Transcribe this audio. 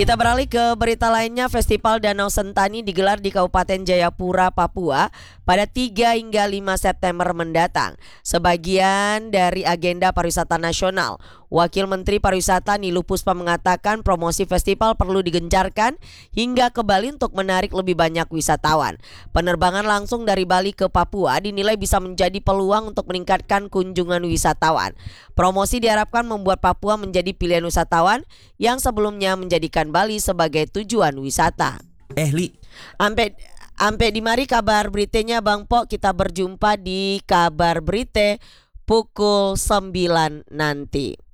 Kita beralih ke berita lainnya. Festival Danau Sentani digelar di Kabupaten Jayapura, Papua pada 3 hingga 5 September mendatang. Sebagian dari agenda pariwisata nasional. Wakil Menteri Pariwisata Niluh Puspa mengatakan promosi festival perlu digencarkan hingga ke Bali untuk menarik lebih banyak wisatawan. Penerbangan langsung dari Bali ke Papua dinilai bisa menjadi peluang untuk meningkatkan kunjungan wisatawan. Promosi diharapkan membuat Papua menjadi pilihan wisatawan yang sebelumnya menjadikan Bali sebagai tujuan wisata. Li, Ampe di mari kabar beritanya Bang Po, kita berjumpa di kabar berita pukul 9 nanti.